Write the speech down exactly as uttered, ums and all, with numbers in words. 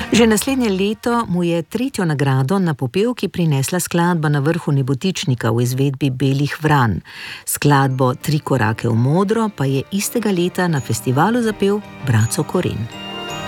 Že naslednje leto mu je tretjo nagrado na Popevki prinesla skladba Na vrhu nebotičnika v izvedbi Belih vran. Skladbo Tri korake v modro pa je istega leta na festivalu zapel Braco Koren.